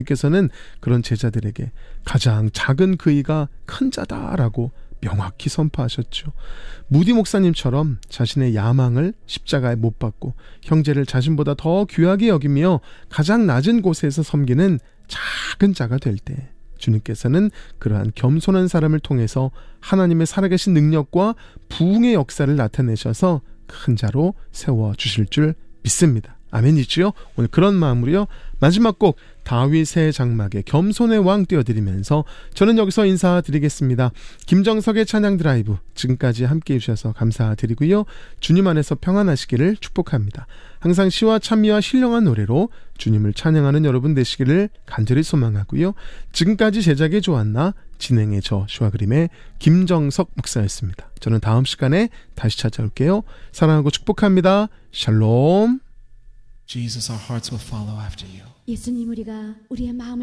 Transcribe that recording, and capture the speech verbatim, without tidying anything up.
께서는 그런 제자들에게 가장 작은 그이가 큰 자다라고 명확히 선포하셨죠. 무디 목사님처럼 자신의 야망을 십자가에 못 박고 형제를 자신보다 더 귀하게 여기며 가장 낮은 곳에서 섬기는 작은 자가 될 때 주님께서는 그러한 겸손한 사람을 통해서 하나님의 살아계신 능력과 부흥의 역사를 나타내셔서 큰 자로 세워주실 줄 믿습니다. 아멘이지요? 오늘 그런 마음으로요. 마지막 곡 다윗의 장막에 겸손의 왕 띄워드리면서 저는 여기서 인사드리겠습니다. 김정석의 찬양 드라이브 지금까지 함께해 주셔서 감사드리고요. 주님 안에서 평안하시기를 축복합니다. 항상 시와 찬미와 신령한 노래로 주님을 찬양하는 여러분 되시기를 간절히 소망하고요. 지금까지 제작의 조한나 진행의 저 시와 그림의 김정석 목사였습니다. 저는 다음 시간에 다시 찾아올게요. 사랑하고 축복합니다. 샬롬. Jesus, our hearts will follow after you. 예수님, 우리가 우리의 마음을